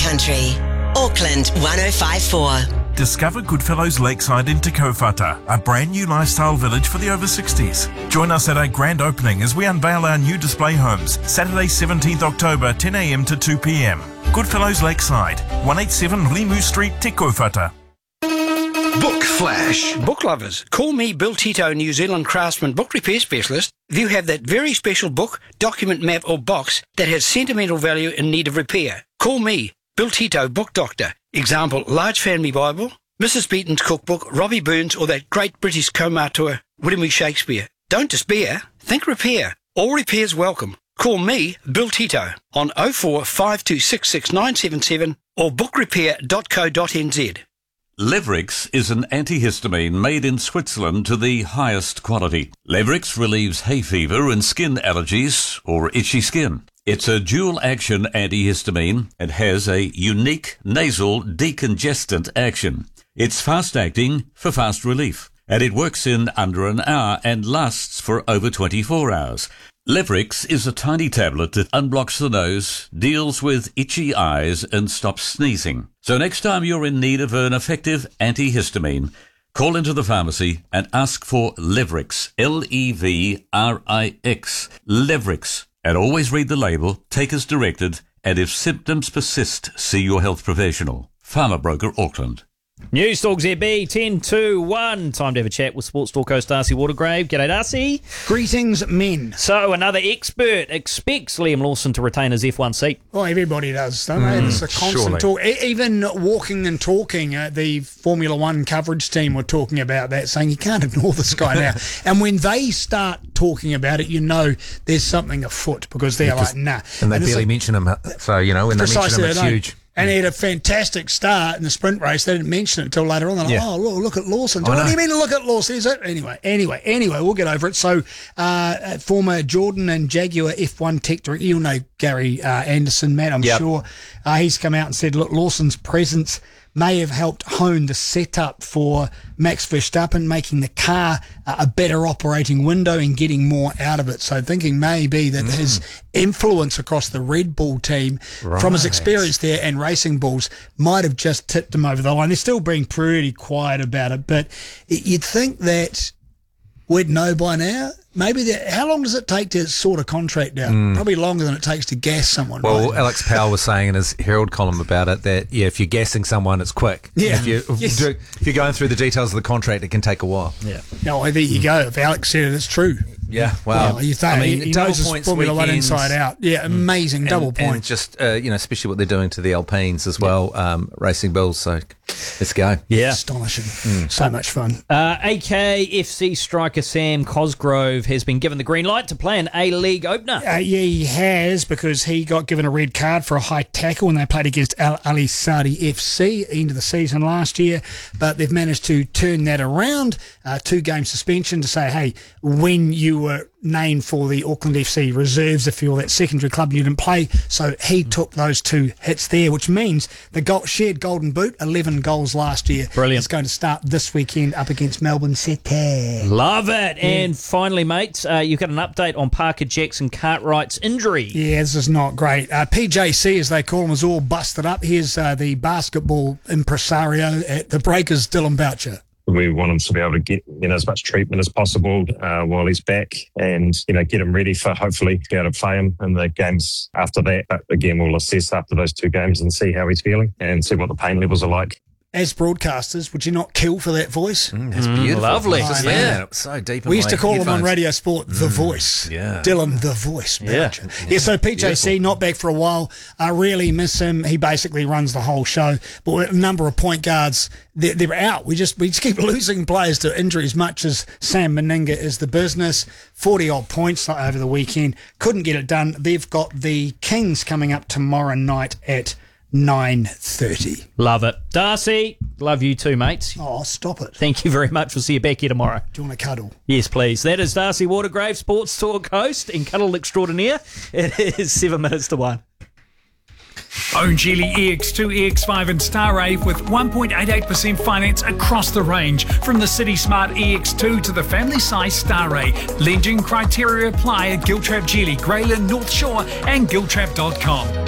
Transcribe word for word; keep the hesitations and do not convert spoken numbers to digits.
Country. Auckland one oh five point four. Discover Goodfellows Lakeside in Te Kaupata, a brand new lifestyle village for the over sixties. Join us at our grand opening as we unveil our new display homes, Saturday seventeenth October, ten a m to two p m. Goodfellows Lakeside, one eighty-seven Limu Street, Te Kaupata. Book Flash. Book lovers, call me Bill Tito, New Zealand craftsman book repair specialist. If you have that very special book, document, map or box that has sentimental value in need of repair, call me, Bill Tito, book doctor. Example, Large Family Bible, Missus Beaton's cookbook, Robbie Burns, or that great British co-auteur, William E. Shakespeare. Don't despair, think repair. All repairs welcome. Call me, Bill Tito, on oh four five two six six nine seven seven or book repair dot co dot n z. Levrix is an antihistamine made in Switzerland to the highest quality. Levrix relieves hay fever and skin allergies or itchy skin. It's a dual-action antihistamine and has a unique nasal decongestant action. It's fast-acting for fast relief, and it works in under an hour and lasts for over twenty-four hours. Levrix is a tiny tablet that unblocks the nose, deals with itchy eyes, and stops sneezing. So next time you're in need of an effective antihistamine, call into the pharmacy and ask for Levrix, L E V R I X, Levrix. And always read the label, take as directed, and if symptoms persist, see your health professional. Farmer Broker, Auckland. News Talk Z B, ten to one. Time to have a chat with Sports Talk host Darcy Watergrave. G'day, Darcy. Greetings, men. So, another expert expects Liam Lawson to retain his F one seat. Well, everybody does, don't they? Mm, it's a constant surely. talk. E- even walking and talking, uh, the Formula One coverage team were talking about that, saying you can't ignore this guy now. And when they start talking about it, you know there's something afoot, because they're because, like, nah. And they and barely like, mention him. So, you know, when they mention him, it's huge. And he had a fantastic start in the sprint race. They didn't mention it until later on. They're like, yeah. oh, look, look at Lawson. What do you mean look at Lawson? Is it? Anyway, anyway, anyway, we'll get over it. So, uh, former Jordan and Jaguar F one tech director, you'll know Gary uh, Anderson, Matt, I'm yep. sure. Uh, he's come out and said, look, Lawson's presence may have helped hone the setup for Max Verstappen, making the car uh, a better operating window and getting more out of it. So thinking maybe that mm. his influence across the Red Bull team right. from his experience there and Racing Bulls might have just tipped him over the line. They're still being pretty quiet about it, but you'd think that we'd know by now. Maybe that. How long does it take to sort a contract out? Mm. Probably longer than it takes to gas someone. Well, right? Alex Powell was saying in his Herald column about it that, yeah, if you're gassing someone, it's quick. Yeah. If, you, yes. if you're going through the details of the contract, it can take a while. Yeah. No, there you go. If Alex said it, it's true. Yeah, well, well you think, I mean, he knows his Formula One inside out. Yeah, amazing, and, double points. And just, uh, you know, especially what they're doing to the Alpines as well, um, Racing Bulls, so let's go. Yeah. Astonishing. Mm. So much fun. Uh, A K F C striker Sam Cosgrove has been given the green light to play an A-League opener. Uh, yeah, he has, because he got given a red card for a high tackle when they played against Al Ali Sadi F C end of the season last year, but they've managed to turn that around. Uh, two-game suspension to say, hey, when you were named for the Auckland F C reserves, if you're that secondary club, you didn't play. So he took those two hits there, which means the goal, shared golden boot, eleven goals last year. Brilliant. It's going to start this weekend up against Melbourne City. Love it. Yeah. And finally, mates, uh, you've got an update on Parker Jackson Cartwright's injury. Yeah, this is not great. Uh, P J C, as they call him, is all busted up. Here's uh, the basketball impresario at the Breakers, Dylan Boucher. We want him to be able to get, you know, as much treatment as possible uh, while he's back, and, you know, get him ready for hopefully be able to play him in the games after that. But again, we'll assess after those two games and see how he's feeling and see what the pain levels are like. As broadcasters, would you not kill for that voice? Mm, that's beautiful. Mm, lovely. Just yeah. yeah. It was so deep in We used my to call headphones. him on Radio Sport The mm, Voice. Yeah. Dylan The Voice. Yeah. yeah. Yeah, so P J C, Beautiful. not back for a while. I really miss him. He basically runs the whole show. But a number of point guards, they're, they're out. We just we just keep losing players to injury as much as Sam Meninga is the business. forty-odd points over the weekend. Couldn't get it done. They've got the Kings coming up tomorrow night at nine thirty. Love it. Darcy, love you too, mates. Oh, stop it. Thank you very much. We'll see you back here tomorrow. Do you want to cuddle? Yes, please. That is Darcy Watergrave, Sports Talk host and cuddle extraordinaire. It is seven minutes to one. Own Geely E X two, E X five and Star Rave with one point eight eight percent finance across the range. From the City Smart E X two to the family size Star Rave. Lending criteria apply at Giltrap Geely, Greyland, North Shore and giltrap dot com.